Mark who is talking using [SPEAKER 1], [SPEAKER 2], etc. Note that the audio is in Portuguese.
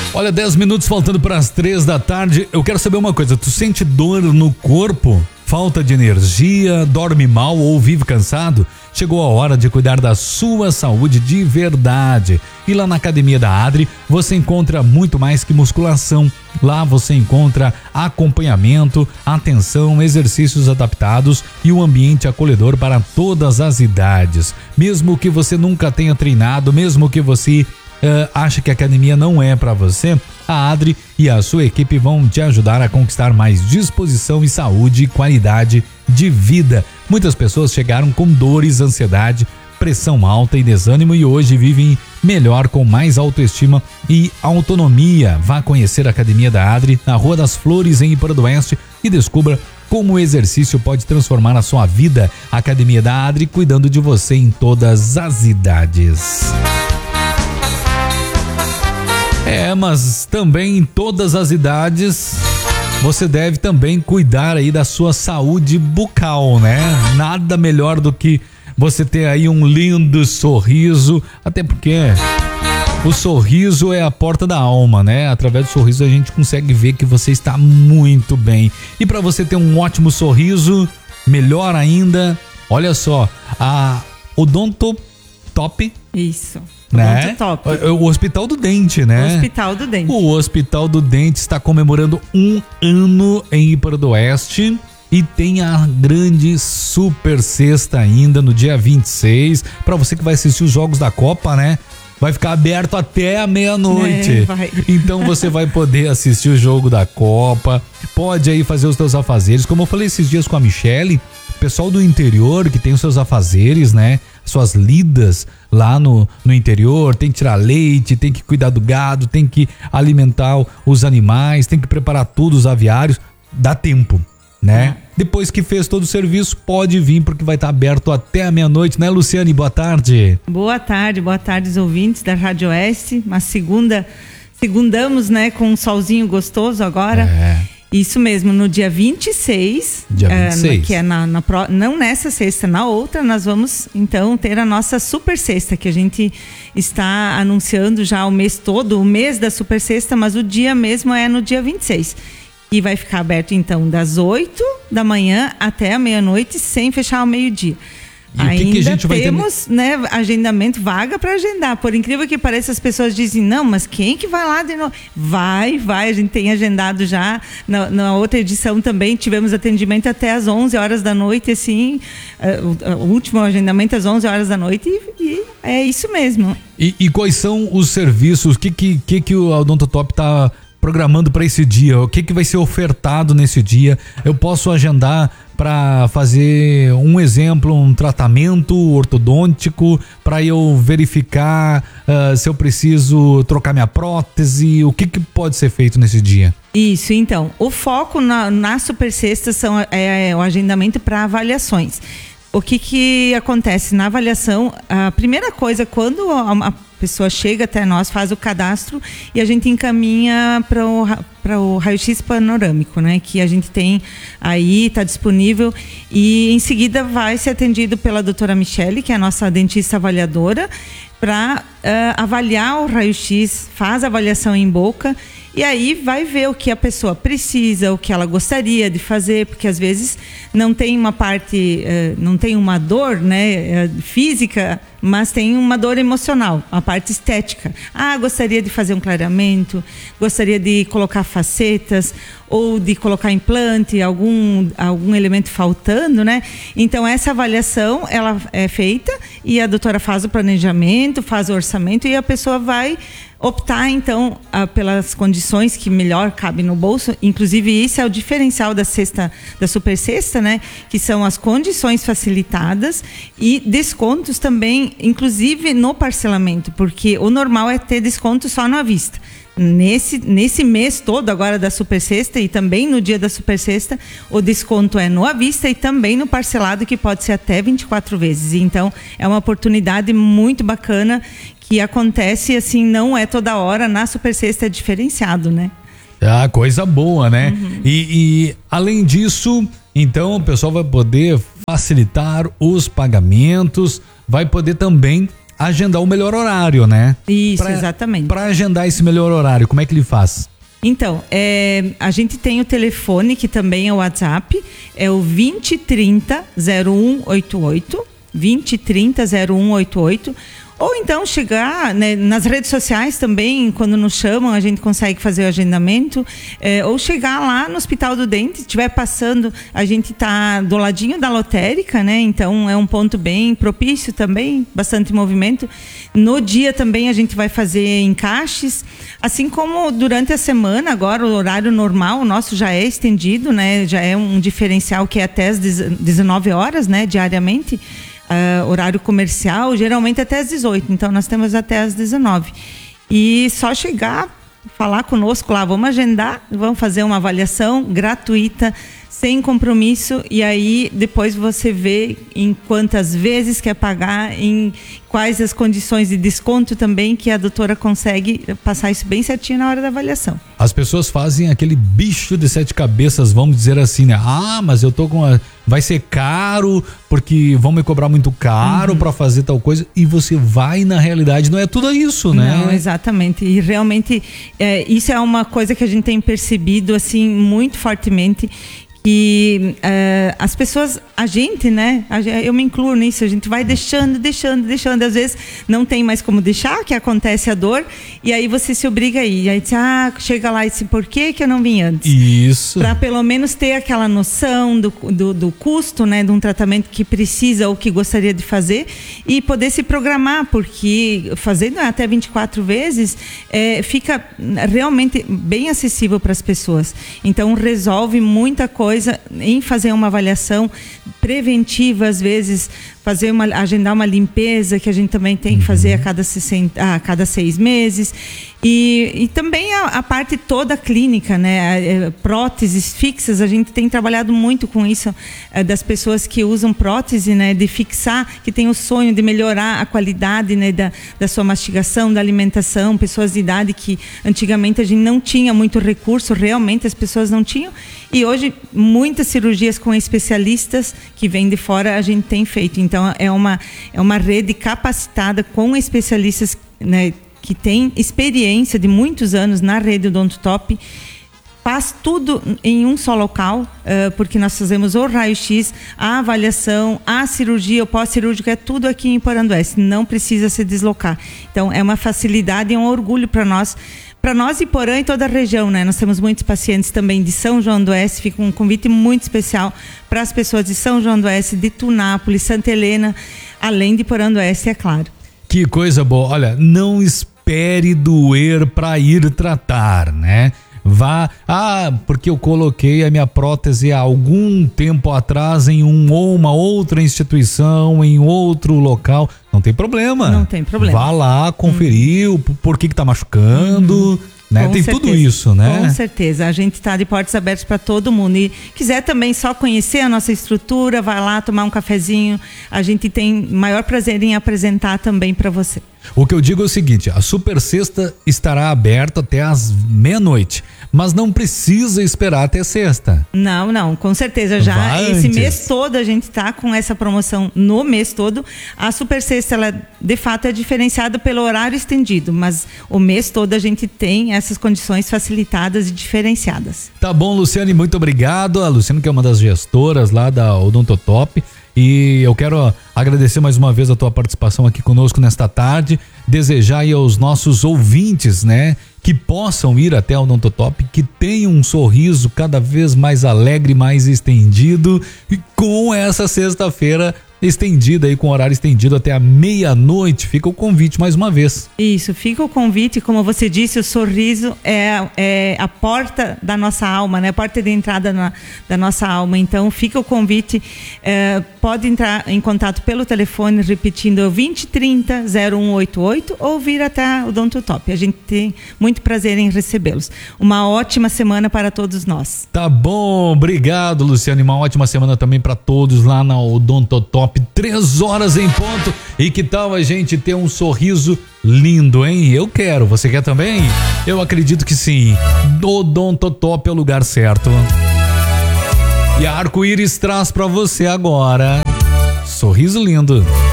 [SPEAKER 1] Olha, 10 minutos faltando para as 3 da tarde. Eu quero saber uma coisa, tu sente dor no corpo? Falta de energia, dorme mal ou vive cansado? Chegou a hora de cuidar da sua saúde de verdade. E lá na Academia da Adri você encontra muito mais que musculação. Lá você encontra acompanhamento, atenção, exercícios adaptados e um ambiente acolhedor para todas as idades. Mesmo que você nunca tenha treinado, mesmo que você acha que a academia não é para você, a Adri e a sua equipe vão te ajudar a conquistar mais disposição e saúde e qualidade de vida. Muitas pessoas chegaram com dores, ansiedade, pressão alta e desânimo e hoje vivem melhor, com mais autoestima e autonomia. Vá conhecer a Academia da Adri na Rua das Flores, em Ipara do Oeste, e descubra como o exercício pode transformar a sua vida. A Academia da Adri, cuidando de você em todas as idades. Mas também em todas as idades você deve também cuidar aí da sua saúde bucal, né? Nada melhor do que você ter aí um lindo sorriso, até porque o sorriso é a porta da alma, né? Através do sorriso a gente consegue ver que você está muito bem. E para você ter um ótimo sorriso, melhor ainda, olha só, a Odonto Top.
[SPEAKER 2] Isso.
[SPEAKER 1] Né?
[SPEAKER 2] Top.
[SPEAKER 1] O Hospital do Dente, né?
[SPEAKER 2] O Hospital do Dente.
[SPEAKER 1] O Hospital do Dente está comemorando 1 ano em Ipara do Oeste e tem a grande super sexta ainda no dia 26. Para você que vai assistir os jogos da Copa, né? Vai ficar aberto até a meia-noite. Então você vai poder assistir o jogo da Copa, pode aí fazer os seus afazeres. Como eu falei esses dias com a Michele, pessoal do interior que tem os seus afazeres, né? Suas lidas lá no interior, tem que tirar leite, tem que cuidar do gado, tem que alimentar os animais, tem que preparar tudo, os aviários. Dá tempo, né? Depois que fez todo o serviço, pode vir, porque vai estar aberto até a meia-noite, né, Luciane? Boa tarde.
[SPEAKER 2] Boa tarde os ouvintes da Rádio Oeste. Uma segundamos, né, com um solzinho gostoso agora. Isso mesmo, no dia 26, que é não nessa sexta, na outra, nós vamos então ter a nossa super sexta, que a gente está anunciando já o mês todo, o mês da super sexta, mas o dia mesmo é no dia 26. E vai ficar aberto então das 8 da manhã até a meia-noite, sem fechar ao meio-dia.
[SPEAKER 1] E ainda a gente
[SPEAKER 2] temos, né, agendamento, vaga para agendar. Por incrível que pareça, as pessoas dizem, não, mas quem que vai lá de novo? Vai, a gente tem agendado já. Na outra edição também tivemos atendimento até às 11 horas da noite, assim, o último agendamento às 11 horas da noite e é isso mesmo.
[SPEAKER 1] E quais são os serviços, o que o Odonto Top tá programando para esse dia? O que vai ser ofertado nesse dia? Eu posso agendar para fazer um exemplo, um tratamento ortodôntico, para eu verificar se eu preciso trocar minha prótese, o que pode ser feito nesse dia?
[SPEAKER 2] Isso, então, o foco na Super Sexta é o agendamento para avaliações. O que acontece na avaliação? A primeira coisa, quando a pessoa chega até nós, faz o cadastro e a gente encaminha para o raio-x panorâmico, né? Que a gente tem aí, está disponível, e em seguida vai ser atendido pela doutora Michele, que é a nossa dentista avaliadora, para avaliar o raio-x, faz a avaliação em boca. E aí vai ver o que a pessoa precisa, o que ela gostaria de fazer, porque às vezes não tem uma parte, não tem uma dor, né, física, mas tem uma dor emocional, a parte estética. Gostaria de fazer um clareamento, gostaria de colocar facetas ou de colocar implante, algum elemento faltando, né? Então essa avaliação, ela é feita e a doutora faz o planejamento, faz o orçamento e a pessoa vai optar então pelas condições que melhor cabem no bolso. Inclusive isso é o diferencial da super sexta, né? Que são as condições facilitadas e descontos também, inclusive no parcelamento, porque o normal é ter desconto só na vista. Nesse mês todo agora da super sexta e também no dia da super sexta, o desconto é no à vista e também no parcelado, que pode ser até 24 vezes. Então é uma oportunidade muito bacana que acontece assim, não é toda hora, na super sexta é diferenciado, né?
[SPEAKER 1] Coisa boa, né? E além disso, então o pessoal vai poder facilitar os pagamentos, vai poder também agendar o melhor horário, né?
[SPEAKER 2] Isso, exatamente.
[SPEAKER 1] Para agendar esse melhor horário, como é que ele faz?
[SPEAKER 2] Então, a gente tem o telefone, que também é o WhatsApp, é o 2030-0188, 2030-0188, ou então chegar, né, nas redes sociais também, quando nos chamam, a gente consegue fazer o agendamento, ou chegar lá no Hospital do Dente, se estiver passando, a gente está do ladinho da lotérica, né? Então é um ponto bem propício também, bastante movimento. No dia também a gente vai fazer encaixes, assim como durante a semana, agora o horário normal, o nosso já é estendido, né? Já é um diferencial que é até às 19 horas, né, diariamente. Horário comercial, geralmente até às 18, então nós temos até às 19. E só chegar, falar conosco lá, vamos agendar, vamos fazer uma avaliação gratuita, sem compromisso, e aí depois você vê em quantas vezes quer pagar, em quais as condições de desconto também, que a doutora consegue passar isso bem certinho na hora da avaliação.
[SPEAKER 1] As pessoas fazem aquele bicho de 7 cabeças, vamos dizer assim, né? Ah, mas eu tô com vai ser caro, porque vão me cobrar muito caro para fazer tal coisa, e você vai, na realidade, não é tudo isso, né?
[SPEAKER 2] Não, exatamente, e realmente isso é uma coisa que a gente tem percebido, assim, muito fortemente, que as pessoas, a gente, né, eu me incluo nisso, a gente vai deixando, às vezes não tem mais como deixar, que acontece a dor, e aí você se obriga a ir, aí diz, chega lá e diz, por que eu não vim antes?
[SPEAKER 1] Isso.
[SPEAKER 2] Para pelo menos ter aquela noção do custo, né, de um tratamento que precisa ou que gostaria de fazer, e poder se programar, porque fazendo até 24 vezes, fica realmente bem acessível para as pessoas, então resolve muita coisa em fazer uma avaliação preventiva, às vezes agendar uma limpeza, que a gente também tem que fazer a cada 6 meses, e também a parte toda clínica, né? Próteses fixas, a gente tem trabalhado muito com isso, das pessoas que usam prótese, né? De fixar, que tem o sonho de melhorar a qualidade, né? Da sua mastigação, da alimentação, pessoas de idade que antigamente a gente não tinha muito recurso, realmente as pessoas não tinham, e hoje muitas cirurgias com especialistas que vêm de fora a gente tem feito. Então é uma rede capacitada com especialistas, né, que tem experiência de muitos anos na rede Odontotop, faz tudo em um só local, porque nós fazemos o raio-x, a avaliação, a cirurgia, o pós-cirúrgico, é tudo aqui em Poranduense, não precisa se deslocar. Então é uma facilidade e um orgulho para nós e Porã e toda a região, né? Nós temos muitos pacientes também de São João do Oeste, fica um convite muito especial para as pessoas de São João do Oeste, de Tunápolis, Santa Helena, além de Porã do Oeste, é claro.
[SPEAKER 1] Que coisa boa. Olha, não espere doer para ir tratar, né? Vá, porque eu coloquei a minha prótese há algum tempo atrás em uma outra instituição, em outro local. Não tem problema.
[SPEAKER 2] Não tem problema.
[SPEAKER 1] Vá lá conferir por que tá machucando, né?
[SPEAKER 2] Com
[SPEAKER 1] tem
[SPEAKER 2] certeza.
[SPEAKER 1] Tudo isso, né?
[SPEAKER 2] Com certeza. A gente está de portas abertas para todo mundo. E quiser também só conhecer a nossa estrutura, vai lá tomar um cafezinho. A gente tem maior prazer em apresentar também para você.
[SPEAKER 1] O que eu digo é o seguinte, a Super Sexta estará aberta até às meia-noite, mas não precisa esperar até sexta.
[SPEAKER 2] Não, com certeza. Já
[SPEAKER 1] Vai
[SPEAKER 2] esse
[SPEAKER 1] antes.
[SPEAKER 2] mês todo a gente está com essa promoção no mês todo. A Super Sexta, ela de fato é diferenciada pelo horário estendido, mas o mês todo a gente tem essas condições facilitadas e diferenciadas.
[SPEAKER 1] Tá bom, Luciane, muito obrigado. A Luciane, que é uma das gestoras lá da Odontotop. E eu quero agradecer mais uma vez a tua participação aqui conosco nesta tarde, desejar aí aos nossos ouvintes, né, que possam ir até a Odontotop, que tenham um sorriso cada vez mais alegre, mais estendido, e com essa sexta-feira estendida aí, com horário estendido até a meia-noite. Fica o convite mais uma vez.
[SPEAKER 2] Isso, fica o convite, como você disse, o sorriso é a porta da nossa alma, né? A porta de entrada da nossa alma. Então fica o convite, pode entrar em contato pelo telefone, repetindo 2030-0188, ou vir até o Odontotop. A gente tem muito prazer em recebê-los. Uma ótima semana para todos nós.
[SPEAKER 1] Tá bom, obrigado, Luciane. Uma ótima semana também para todos lá na Odontotop. 3 horas em ponto. E que tal a gente ter um sorriso lindo, hein? Eu quero. Você quer também? Eu acredito que sim. Odontotop é o lugar certo. E a Arco-Íris traz pra você agora sorriso lindo.